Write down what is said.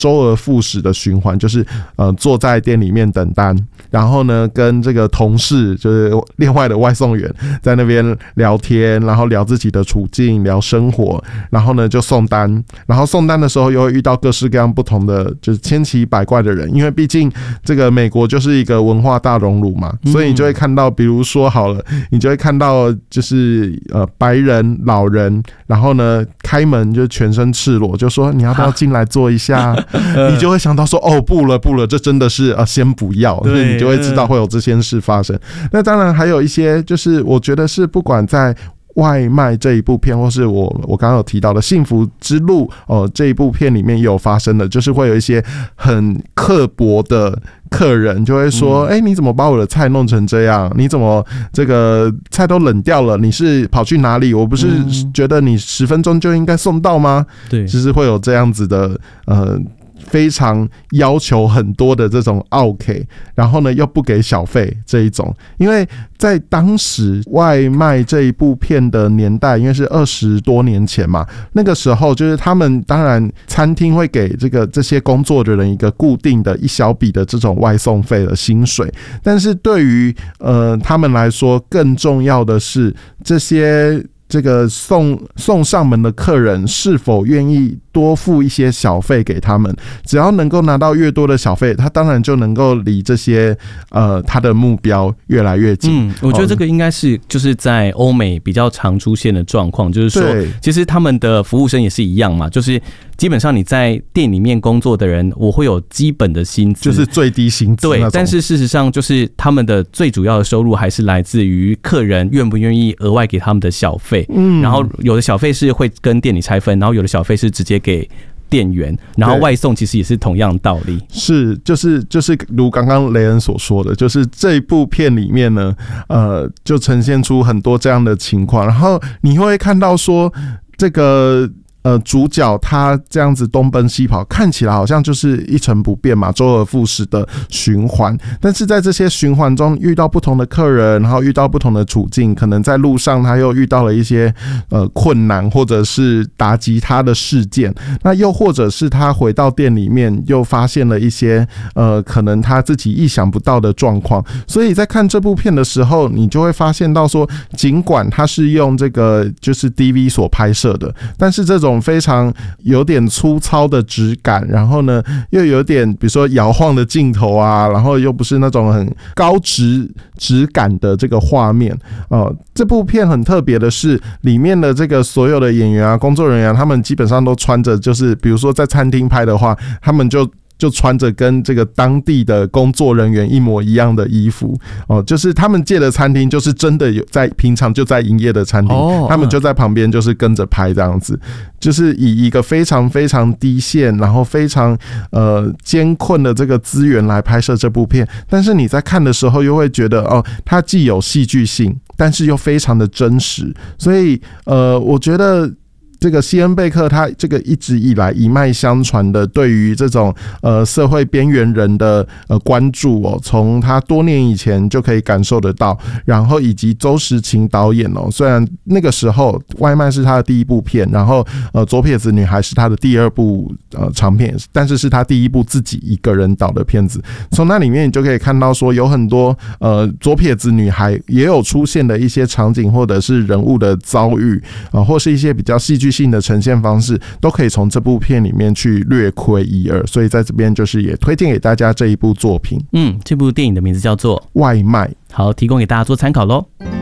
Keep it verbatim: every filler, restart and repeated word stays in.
周而复始的循环，就是呃坐在店里面等单，然后呢跟这个同事就是另外的外送员在那边聊天，然后聊自己的处境，聊生活，然后呢就送单，然后送单的时候又会遇到各式各样不同的就是千奇百怪的人，因为毕竟这个美国就是一个文化大熔炉嘛，所以你就会看到，比如说好了，你就会看到就是呃白人老人，然后呢开门就全身赤裸，就说你要不要进来坐一下？你就会想到说哦不了不了，这真的是呃先不要，所以你就会知道会有这些事发生。那当然还有一些就是我觉得是不管在外卖这一部片，或是我我刚刚有提到的幸福之路哦、呃、这一部片里面也有发生的，就是会有一些很刻薄的客人就会说，哎、嗯欸，你怎么把我的菜弄成这样？你怎么这个菜都冷掉了？你是跑去哪里？我不是觉得你十分钟就应该送到吗？对，就是会有这样子的呃。非常要求很多的这种 OK， 然后呢又不给小费这一种，因为在当时外卖这一部片的年代，因为是二十多年前嘛，那个时候就是他们当然餐厅会给这个这些工作的人一个固定的一小笔的这种外送费的薪水，但是对于呃他们来说，更重要的是这些。这个送送上门的客人是否愿意多付一些小费给他们？只要能够拿到越多的小费，他当然就能够离这些呃他的目标越来越近。嗯， 我觉得这个应该是就是在欧美比较常出现的状况，就是说，其实他们的服务生也是一样嘛，就是基本上你在店里面工作的人，我会有基本的薪资， 就是最低薪资。 对，但是事实上就是他们的最主要的收入还是来自于客人愿不愿意额外给他们的小费。嗯，然后有的小费是会跟店里拆分，然后有的小费是直接给店员，然后外送其实也是同样的道理。 是，就是就是如刚刚雷恩所说的，就是这一部片里面呢，呃，就呈现出很多这样的情况，然后你会看到说这个。呃，主角他这样子东奔西跑，看起来好像就是一成不变嘛，周而复始的循环。但是在这些循环中，遇到不同的客人，然后遇到不同的处境，可能在路上他又遇到了一些呃困难，或者是打击他的事件。那又或者是他回到店里面，又发现了一些呃可能他自己意想不到的状况。所以在看这部片的时候，你就会发现到说，尽管他是用这个就是 D V 所拍摄的，但是这种非常有点粗糙的质感，然后呢又有点比如说摇晃的镜头啊，然后又不是那种很高质质感的这个画面哦、呃。这部片很特别的是，里面的这个所有的演员啊、工作人员，他们基本上都穿着，就是比如说在餐厅拍的话，他们就。就穿着跟这个当地的工作人员一模一样的衣服哦，就是他们借的餐厅就是真的有在平常就在营业的餐厅，哦、他们就在旁边就是跟着拍这样子，就是以一个非常非常低线，然后非常呃艰困的这个资源来拍摄这部片，但是你在看的时候又会觉得哦，它既有戏剧性，但是又非常的真实，所以呃，我觉得。这个西恩贝克他这个一直以来一脉相传的对于这种呃社会边缘人的呃关注哦，从他多年以前就可以感受得到，然后以及周时勤导演哦，虽然那个时候外卖是他的第一部片，然后呃左撇子女孩是他的第二部呃长片，但是是他第一部自己一个人导的片子，从那里面你就可以看到说有很多呃左撇子女孩也有出现的一些场景或者是人物的遭遇啊、呃，或是一些比较戏剧性的呈现方式，都可以从这部片里面去略窥一二，所以在这边就是也推荐给大家这一部作品。 嗯，这部电影的名字叫做《 外卖》， 好，提供给大家做参考咯。